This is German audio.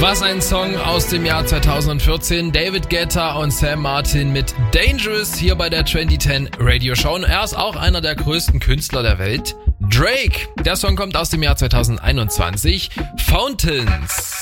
Was ein Song aus dem Jahr 2014. David Guetta und Sam Martin mit Dangerous hier bei der 2010 Radio Show. Und er ist auch einer der größten Künstler der Welt. Drake. Der Song kommt aus dem Jahr 2021. Fountains.